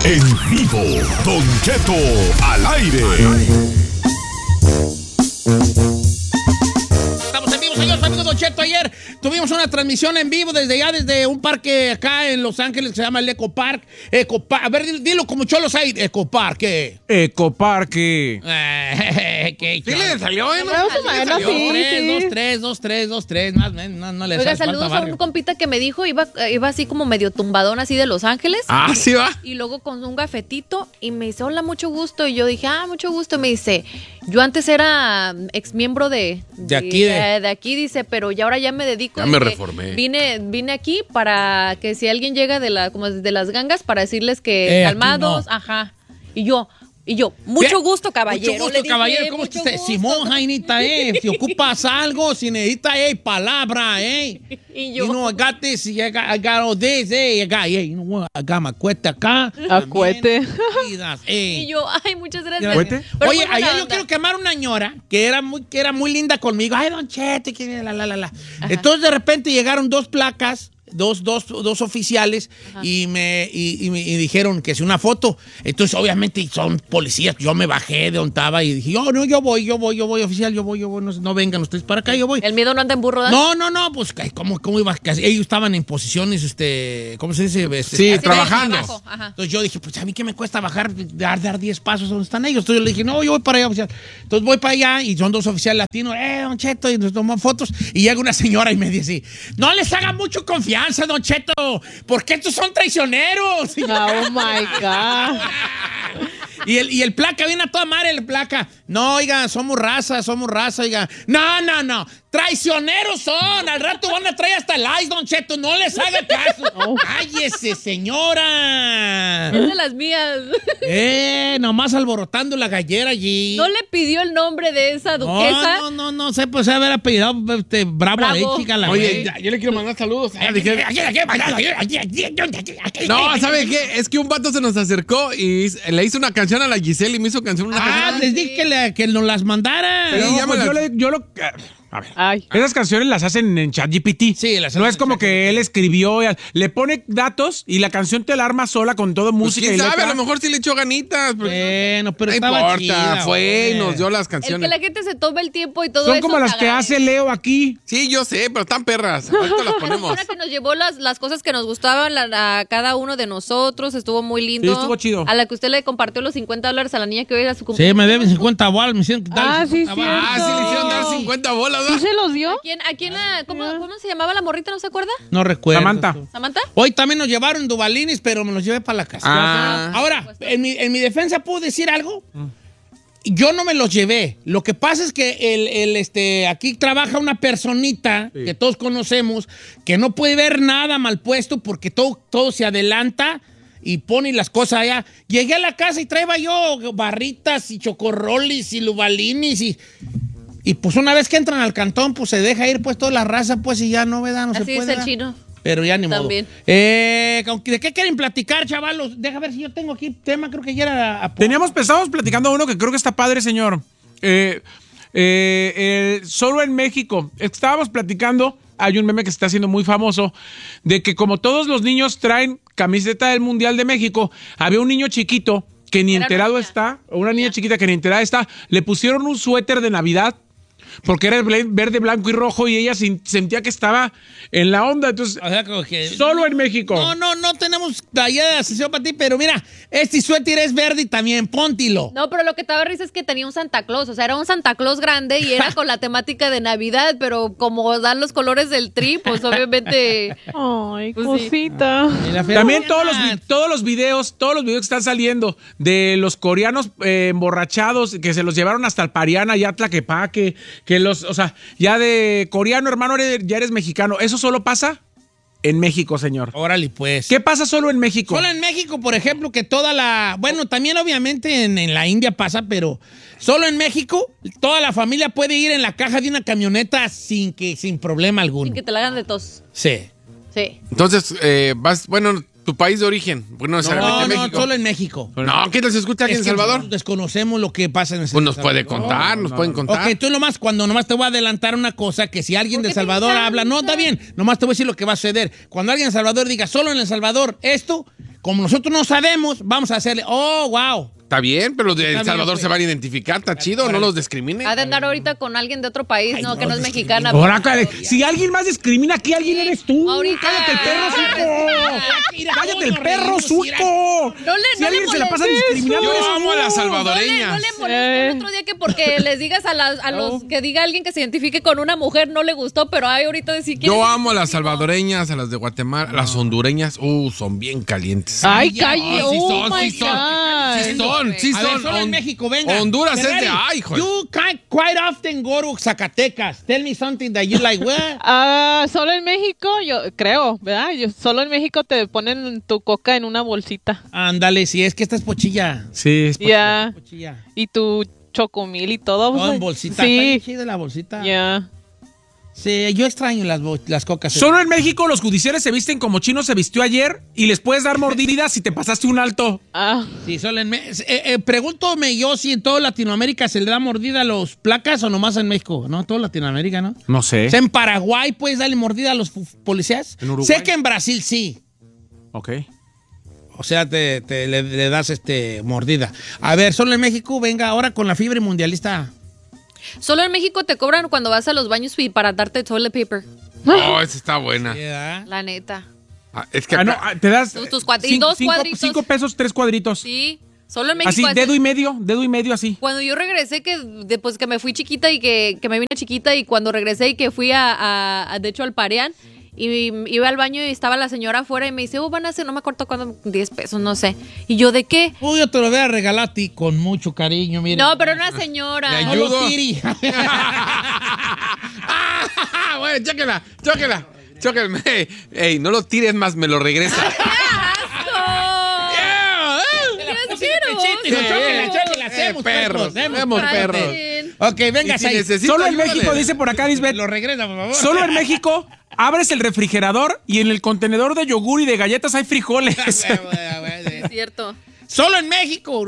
En vivo, Don Cheto al aire. Estamos en vivo, señores amigos. Don Cheto, ayer tuvimos una transmisión en vivo desde un parque acá en Los Ángeles que se llama el Eco Park. A ver, dilo como cholos ahí. Eco Park. Ecoparque. ¿Qué? Sí le salió, ¿eh? Dos, tres. Más, no le Oiga, hace saludos falta a barrio. un compita que me dijo, iba así como medio tumbadón así de Los Ángeles. Ah, sí va. Y luego con un gafetito y me dice, hola, mucho gusto. Y yo dije, mucho gusto. Y me dice, yo antes era ex miembro de aquí, dice, pero ya ahora ya me dedico. Ya me Dice, reformé. Vine aquí para que si alguien llega como de las gangas, para decirles que aquí calmados, no. ajá. Y yo, mucho gusto, caballero. Mucho gusto, Le dije, caballero. ¿Cómo mucho estás? gusto. Simón, Jainita, Si ocupas algo, si necesitas, palabra, Y yo, You know, I got this, I got all this, I got my cuete acá. Acuete. y yo, muchas gracias. ¿Cuete? Pero Oye, muy buena ayer yo onda. quiero quemar una ñora que era muy linda conmigo. Ay, Don Cheto, que la. Entonces, de repente llegaron dos placas, dos oficiales, y me dijeron que es una foto. Entonces, obviamente, son policías. Yo me bajé de donde estaba y dije, yo voy, oficial, yo voy. No vengan ustedes para acá, yo voy. El miedo no anda en burro, ¿verdad? No, pues, ¿cómo iba? Ellos estaban en posiciones, ¿cómo se dice? Sí, Así trabajando. de abajo, ajá. Entonces yo dije, pues a mí qué me cuesta bajar, dar 10 pasos donde están ellos. Entonces yo le dije, no, yo voy para allá, oficial. Entonces voy para allá y son dos oficiales latinos, Don Cheto, y nos toman fotos. Y llega una señora y me dice, no les haga mucho confianza, Don Cheto, porque estos son traicioneros. Oh my God. Y el placa, viene a toda madre el placa. No, oiga, somos raza, oiga. No. Traicioneros son. Al rato van a traer hasta el ice, Don Cheto. No les haga caso. Cállese, señora. Es de las mías. Nomás alborotando la gallera allí. ¿No le pidió el nombre de esa duquesa? No sé, pues haber apellidado Bravo. Ahí, chica, la Oye, güey. yo le quiero mandar saludos. Aquí. No, ¿sabe qué? Es que un vato se nos acercó y le hizo una canción a la Giselle y me hizo canción una canción. Les dije que nos las mandara. Sí, No, ya pues me la- yo lo... A ver. Ay. Esas canciones las hacen en ChatGPT. Sí, las hacen No es en como ChatGPT. que él escribió, le pone datos y la canción te la arma sola con todo Pues música quién y sabe, letra. a lo mejor sí le echó ganitas. Pero Bueno, pero no estaba importa, chida, fue y güey. nos dio las El que canciones. la gente se tome el tiempo y todo Son eso. como las que hace Leo aquí. Sí, yo sé, pero están perras. Ahorita las ponemos. Una que nos llevó las cosas que nos gustaban a cada uno de nosotros. Estuvo muy lindo. Sí, estuvo chido. A la que usted le compartió los $50 a la niña que hoy era su Sí, cumpleaños. me deben 50 bolas, me hicieron dar Sí, 50 cierto. bolas. Ah, sí le hicieron dar 50 bolas, ¿Sí ¿no? se los dio? ¿Cómo se llamaba la morrita? ¿No se acuerda? No recuerdo. Samantha. ¿Samantha? Hoy también nos llevaron dubalines, pero me los llevé para la casa. Ah. Ahora, en mi defensa, ¿puedo decir algo? Yo no me los llevé. Lo que pasa es que aquí trabaja una personita que todos conocemos que no puede ver nada mal puesto porque todo se adelanta y pone las cosas allá. Llegué a la casa y traía yo barritas y chocorrolis y lubalines y pues una vez que entran al cantón, pues se deja ir pues toda la raza, pues y ya no, ¿verdad? No se Así puede. es el ¿verdad? chino. Pero ya ni También. modo. ¿De qué quieren platicar, chavalos? Deja ver si yo tengo aquí tema, creo que ya era... Estábamos platicando uno que creo que está padre, señor. Solo en México. Estábamos platicando, hay un meme que se está haciendo muy famoso, de que como todos los niños traen camiseta del Mundial de México, había un niño chiquito que ni Era enterado niña. está, o una niña chiquita que ni enterada está, le pusieron un suéter de Navidad porque era verde, blanco y rojo y ella sentía que estaba en la onda. Entonces, O sea, como que... solo en México. No tenemos talla de sesión para ti, pero mira, este suéter es verde y también, póntilo. No, pero lo que estaba risa es que tenía un Santa Claus. O sea, era un Santa Claus grande y era con la temática de Navidad, pero como dan los colores del tri, pues obviamente... Ay, Pues sí. cosita. También todos los videos que están saliendo de los coreanos emborrachados que se los llevaron hasta el Pariana y Tlaquepaque, o sea, ya de coreano, hermano, ya eres mexicano. ¿Eso solo pasa? En México, señor. Órale, pues. ¿Qué pasa solo en México? Solo en México, por ejemplo, que bueno, también obviamente en la India pasa, pero solo en México toda la familia puede ir en la caja de una camioneta sin problema alguno. Sin que te la hagan de tos. Sí. Sí. Entonces, tu país de origen. Bueno, necesariamente No, México. solo en México. No, ¿qué tal se escucha aquí en El Salvador? Nosotros desconocemos lo que pasa en El Pues nos Salvador. puede contar, nos pueden contar. Ok, tú nomás te voy a adelantar una cosa, que si alguien de El Salvador habla, no, está bien, nomás te voy a decir lo que va a suceder. Cuando alguien en El Salvador diga, solo en El Salvador, esto, como nosotros no sabemos, vamos a hacerle, oh, wow. Está bien, pero los de Está El bien, Salvador pues. se van a identificar, está chido, no los discriminen. Ha de andar ahorita con alguien de otro país, Ay, no, no, que no es discrimina. mexicana. Ahora, si alguien más discrimina aquí, alguien eres tú. Ahorita. Cállate el perro, suico. Cállate el perro, suico. Si no alguien le se la pasa molestes. discriminando, Yo eres amo a tú. las No salvadoreñas. le molestó el otro día que porque les digas a los que diga alguien que se identifique con una mujer no le gustó, pero hay ahorita decir que Yo amo a las salvadoreñas, a las de Guatemala, las hondureñas. Son bien calientes. Ay, ya, calle. sí Oh, son, my sí son. God. Sí A ver, son. solo en México, venga. Honduras es de, Ferrari, ay, joder. You quite often go to Zacatecas. Tell me something that you like, what? Solo en México, yo creo, ¿verdad? Solo en México te ponen tu coca en una bolsita. Ándale, si es que esta es pochilla. Sí, es Ya. Pochilla. Y tu chocomil y todo. Todo pues, en bolsita. Está bien Sí. chida la bolsita. Ya. Sí, yo extraño las cocas. Solo en México los judiciales se visten como Chino se vistió ayer y les puedes dar mordidas si te pasaste un alto. Sí, solo en pregúntome yo si en toda Latinoamérica se le da mordida a los placas o nomás en México. No, en toda Latinoamérica, ¿no? No sé. O sea, en Paraguay puedes darle mordida a los policías. En Uruguay. Sé que en Brasil sí. Ok. O sea, le das mordida. A ver, solo en México, venga ahora con la fiebre mundialista. Solo en México te cobran cuando vas a los baños y para darte toilet paper. Esa está buena. La neta. Es que Ah, no, acá- te das Tus cuadritos, dos cuadritos. 5 pesos, 3 cuadritos. Sí. Solo en México. Así, dedo y medio así. Cuando yo regresé, que después que me fui chiquita y que me vine chiquita y cuando regresé y que fui de hecho al Pareán y iba al baño y estaba la señora afuera y me dice, van a hacer, no me acuerdo cuándo, 10 pesos, no sé. Y yo, ¿de qué? Uy, yo te lo voy a regalar a ti con mucho cariño, mira. No, pero una señora. Le No ayudo. lo tiri. Bueno, chóquela. Ey, no lo tires más, me lo regresa. Chóquela, hacemos perros, hacemos hacemos perros. Ok, venga, Y si ahí. necesita Solo en ayuda, México, le- dice por acá, Lisbeth. Lo regresa, por favor. Solo en México abres el refrigerador y en el contenedor de yogur y de galletas hay frijoles. Es cierto. Solo en México.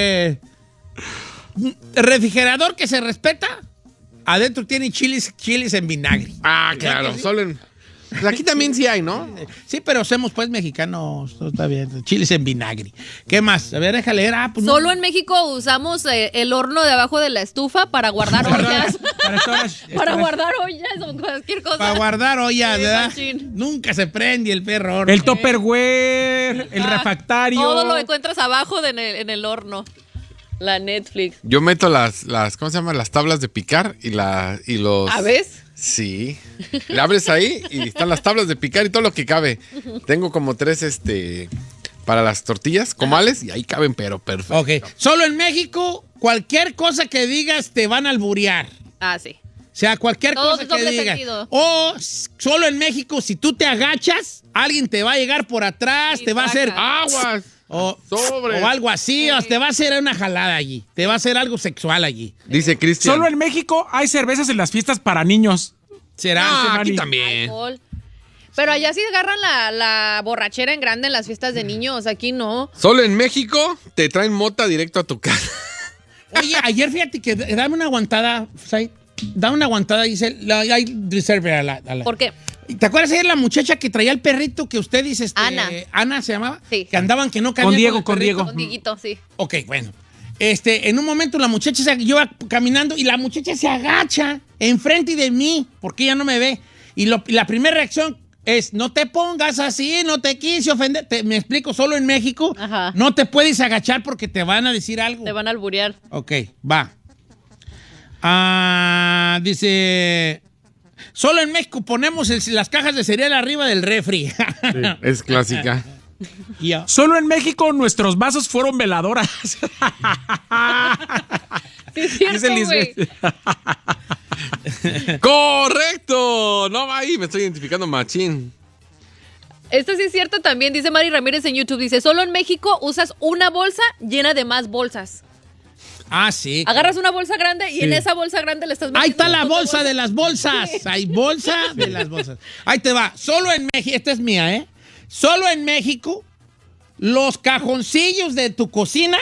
Refrigerador que se respeta. Adentro tiene chiles en vinagre. Ah, claro, solo en... Pues aquí también sí hay, ¿no? Sí, pero somos pues mexicanos. Todo está bien. Chiles en vinagre. ¿Qué más? A ver, déjale leer. Pues no. Solo en México usamos el horno de abajo de la estufa para guardar ollas. Para guardar ollas o cualquier cosa. Para guardar ollas, Sí, ¿verdad? machín. Nunca se prende el perro. El Tupperware, el refractario. Todo lo encuentras abajo en el horno. La Netflix. Yo meto las ¿cómo se llama? Las tablas de picar y los... ¿A ves? Sí. Le abres ahí y están las tablas de picar y todo lo que cabe. Tengo como 3, para las tortillas, comales, y ahí caben, pero perfecto. Ok. Solo en México, cualquier cosa que digas te van a alburear. Ah, sí. O sea, cualquier Todo cosa es que doble digas. sentido. O solo en México, si tú te agachas, alguien te va a llegar por atrás, Y te va a hacer saca. ¡Aguas! o Sobres. algo así, o te va a hacer una jalada allí. Te va a hacer algo sexual allí. Dice Cristian. Solo en México hay cervezas en las fiestas para niños. ¿Será? Ah, aquí Manny. también. Alcohol. Pero allá sí agarran la borrachera en grande en las fiestas de niños. Aquí no. Solo en México te traen mota directo a tu casa. Oye, ayer fíjate que dame una aguantada, Said. Dame una aguantada, dice. Hay reserve a la. ¿Por qué? ¿Te acuerdas ayer la muchacha que traía el perrito que usted dice? Ana. Ana se llamaba. Sí. Que andaban que no cabían Con Diego, el con perrito. Diego. Con Dieguito, sí. Ok, bueno. En un momento la muchacha yo iba caminando y la muchacha se agacha enfrente de mí porque ella no me ve. Y la primera reacción es, no te pongas así, no te quise ofender. Me explico, solo en México Ajá. no te puedes agachar porque te van a decir algo. Te van a alburear. Ok, va. Dice, solo en México ponemos las cajas de cereal arriba del refri. Es clásica. Ya. Solo en México nuestros vasos fueron veladoras. Sí, es cierto, Dice güey. Lisbeth. ¡Correcto! No, ahí me estoy identificando machín. Esto sí es cierto también, dice Mari Ramírez en YouTube. Dice, solo en México usas una bolsa llena de más bolsas. Ah, sí. Agarras una bolsa grande y en esa bolsa grande le estás metiendo... Ahí está la un montón bolsa de las bolsas. Hay bolsa de las bolsas. Ahí te va. Solo en México, esta es mía, ¿eh? Solo en México, los cajoncillos de tu cocina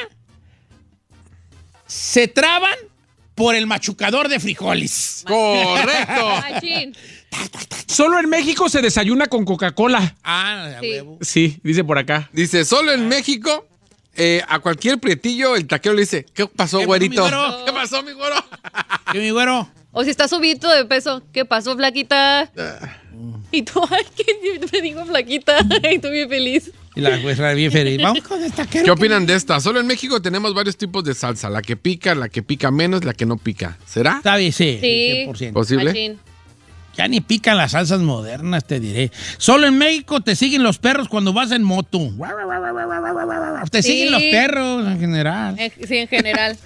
se traban por el machucador de frijoles. ¡Correcto! Machín. Solo en México se desayuna con Coca-Cola. Ah, a Sí. huevo. Sí, dice por acá. Dice, solo en México, a cualquier prietillo, el taquero le dice, ¿qué pasó, ¿Qué pasó, güerito? mi güero? ¿Qué pasó, mi güero? ¿Qué, mi güero? O si está subido de peso, ¿qué pasó, flaquita? Y tú, ay, que me digo flaquita. Y tú bien feliz. Y la jueza bien feliz. Vamos con esta. ¿Qué opinan de esta? Solo en México tenemos varios tipos de salsa. La que pica menos, la que no pica. ¿Será? Está bien, sí. Sí. 100%. ¿Posible? Machín. Ya ni pican las salsas modernas, te diré. Solo en México te siguen los perros cuando vas en moto. Te Sí. siguen los perros en general. Sí, en general.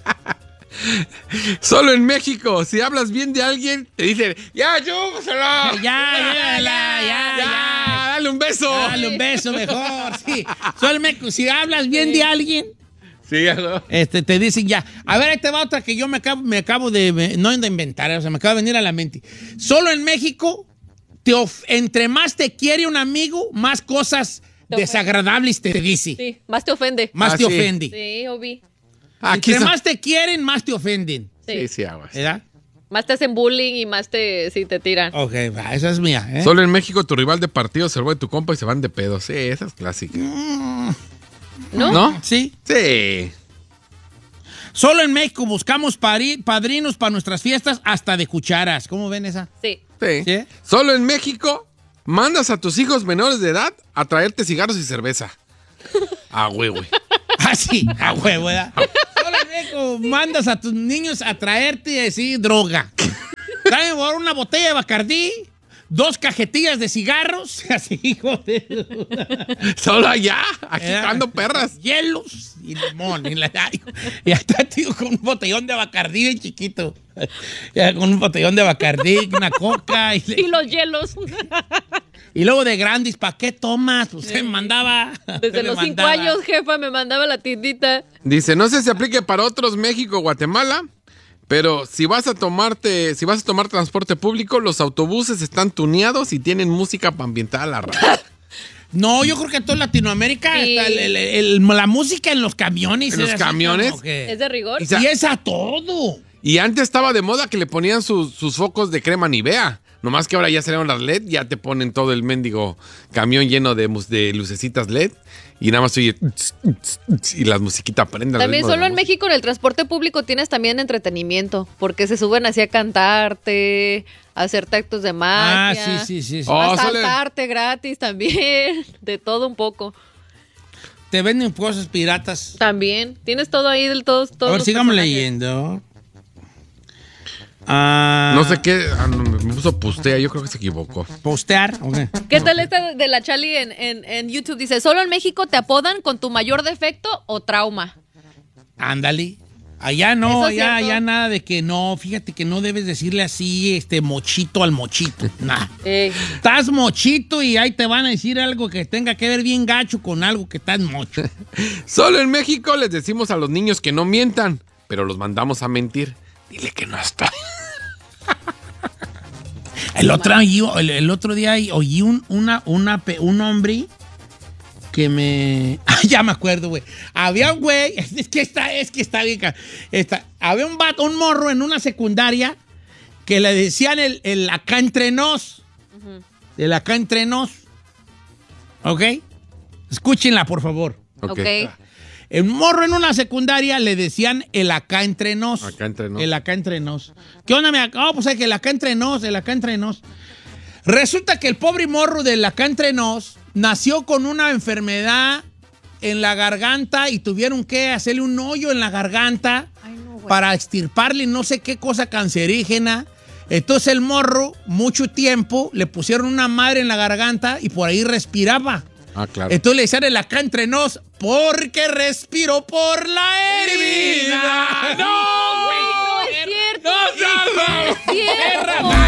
Solo en México, si hablas bien de alguien, te dicen, ya, chúpaselo. Ya, Dale un beso. Dale un beso mejor, sí. Solo en México, si hablas bien de alguien, Sí, ¿no? te dicen ya. A ver, ahí te va otra que yo me acabo de, no de inventar, o sea, me acaba de venir a la mente. Solo en México, entre más te quiere un amigo, más cosas Te ofende. desagradables te dice. Sí, más te ofende. Más Ah, te sí. ofende. Sí, Obi. Aquí Entre está. más te quieren, más te ofenden. Sí. Sí, aguas. ¿Verdad? Más te hacen bullying y más te tiran. Ok, va, esa es mía. ¿eh? Solo en México tu rival de partido se vuelve tu compa y se van de pedo. Sí, esa es clásica. ¿No? ¿No? Sí. Sí. Solo en México buscamos padrinos para nuestras fiestas hasta de cucharas. ¿Cómo ven esa? Sí. Sí. ¿Sí? Solo en México mandas a tus hijos menores de edad a traerte cigarros y cerveza. Ah, güey. Ah, sí, a huevo, ¿verdad? Solo en México mandas a tus niños a traerte así droga. Traen una botella de Bacardí, 2 cajetillas de cigarros, así, hijo de... Solo allá, agitando perras. Hielos y limón. Y hasta, tío, con un botellón de Bacardí bien chiquito. Ya, con un botellón de Bacardí, una coca. Y los hielos. Y luego de Grandis, ¿para qué tomas? Pues se me mandaba. Desde los 5 años, jefa, me mandaba a la tiendita. Dice, no sé si aplique para otros México o Guatemala, pero si vas a tomar transporte público, los autobuses están tuneados y tienen música para ambientar a la radio. No, yo creo que en toda Latinoamérica Sí. está la música en los camiones. ¿En los es así camiones? como que- ¿Es de rigor? Y sa- Y es a todo. Y antes estaba de moda que le ponían sus focos de crema Nivea. Nomás que ahora ya salieron las LED, ya te ponen todo el mendigo camión lleno de lucecitas LED. Y nada más oye, y las musiquitas prenden. También solo en México en el transporte público tienes también entretenimiento, porque se suben así a cantarte, a hacerte actos de Ah, magia. sí. Oh, A solo- saltarte gratis también, de todo un poco. Te venden cosas piratas. También, tienes todo ahí del todo. A ver, sigamos leyendo. Ah, No sé qué, me puso postea, yo creo que se equivocó. Postear. Ok. ¿Qué tal esta de la Charlie en YouTube? Dice, ¿solo en México te apodan con tu mayor defecto o trauma? Ándale. Allá no, Eso es cierto. allá nada de que no. Fíjate que no debes decirle así, mochito al mochito. Nah. Estás mochito y ahí te van a decir algo que tenga que ver bien gacho con algo que estás mocho. Solo en México les decimos a los niños que no mientan, pero los mandamos a mentir. Dile que no está. El otro día oí un hombre que me... ya me acuerdo, güey. Había un güey... Es que está bien... Había un morro en una secundaria que le decían el acá entre nos. El acá entre nos. ¿Ok? Escúchenla, por favor. Ok. El morro en una secundaria le decían el acá entre nos. Acá entre nos. El acá entre nos. ¿Qué onda, pues es que el acá entre nos, el acá entre nos. Resulta que el pobre morro del acá entre nos nació con una enfermedad en la garganta y tuvieron que hacerle un hoyo en la garganta para extirparle no sé qué cosa cancerígena. Entonces el morro, mucho tiempo, le pusieron una madre en la garganta y por ahí respiraba. Ah, claro. Entonces le decían el acá entre nos porque respiró por la herida. ¡No, güey! No es cierto. ¡No, Es cierto.